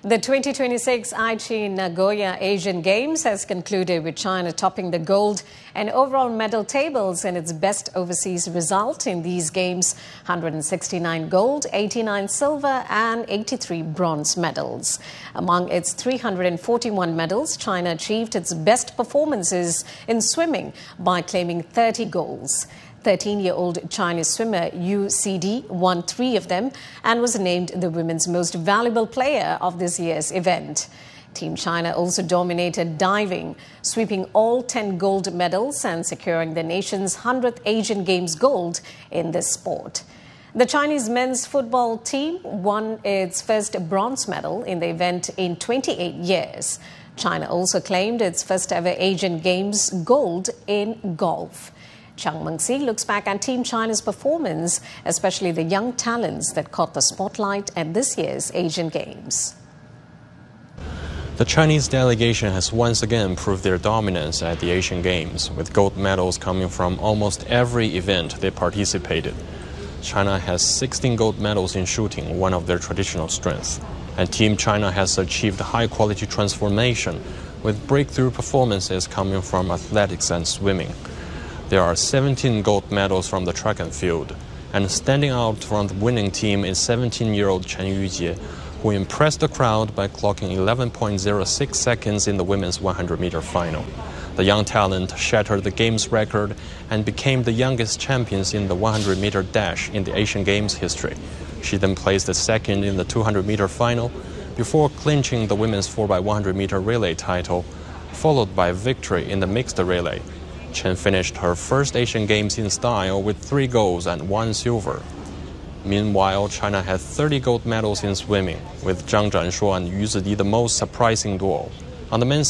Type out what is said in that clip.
The 2026 Aichi Nagoya Asian Games has concluded with China topping the gold and overall medal tables in its best overseas result in these games: 169 gold, 89 silver and 83 bronze medals. Among its 341 medals, China achieved its best performances in swimming by claiming 30 golds. 13-year-old Chinese swimmer Yu Cidi won 3 of them and was named the women's most valuable player of this year's event. Team China also dominated diving, sweeping all 10 gold medals and securing the nation's 100th Asian Games gold in this sport. The Chinese men's football team won its first bronze medal in the event in 28 years. China also claimed its first ever Asian Games gold in golf. Chang Mengxi looks back at Team China's performance, especially the young talents that caught the spotlight at this year's Asian Games. The Chinese delegation has once again proved their dominance at the Asian Games, with gold medals coming from almost every event they participated. China has 16 gold medals in shooting, one of their traditional strengths. And Team China has achieved high-quality transformation, with breakthrough performances coming from athletics and swimming. There are 17 gold medals from the track and field, and standing out from the winning team is 17-year-old Chen Yujie, who impressed the crowd by clocking 11.06 seconds in the women's 100-meter final. The young talent shattered the game's record and became the youngest champions in the 100-meter dash in the Asian Games history. She then placed second in the 200-meter final before clinching the women's 4x100-meter relay title, followed by victory in the mixed relay. Chen finished her first Asian Games in style with 3 golds and 1 silver. Meanwhile, China had 30 gold medals in swimming, with Zhang Zhanshuo and Yu Zidi the most surprising duo. On the men's